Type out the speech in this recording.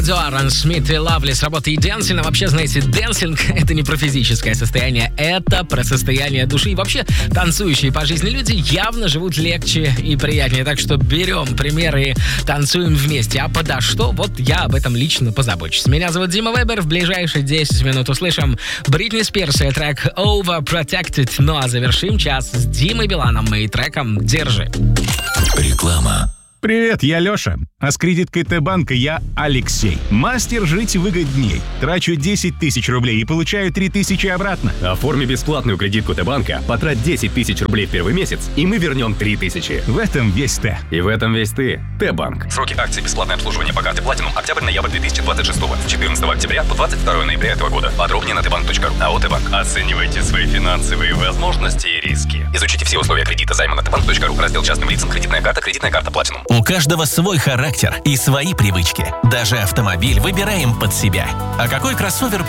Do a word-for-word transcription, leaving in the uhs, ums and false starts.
Аарон Смит и Лавли с работы Dancing. А вообще, знаете, дэнсинг — это не про физическое состояние, это про состояние души. И вообще, танцующие по жизни люди явно живут легче и приятнее. Так что берем примеры и танцуем вместе. А подо что? Вот я об этом лично позабочусь. Меня зовут Дима Вебер. В ближайшие десять минут услышим Бритни Спирс и трек Overprotected. Ну а завершим час с Димой Биланом и треком «Держи». Реклама. Привет, я Лёша. А с кредиткой Т-банка я Алексей. Мастер жить выгодней. Трачу десять тысяч рублей и получаю три тысячи обратно. Оформи бесплатную кредитку Т-банка, потрать десять тысяч рублей в первый месяц, и мы вернем три тысячи. В этом весь Т. И в этом весь ты. Т-банк. Сроки акций бесплатное обслуживание по карте Platinum октябрь-ноябрь две тысячи двадцать шестого с четырнадцатого октября по двадцать второго ноября этого года. Подробнее на тбанк точка ру. АО «Т-банк». Оценивайте свои финансовые возможности и риски. Изучите все условия кредита займа на тбанк точка ру. Раздел частным лицам. Кредитная карта. Кредитная карта Platinum. У каждого свой характер и свои привычки. Даже автомобиль выбираем под себя. А какой кроссовер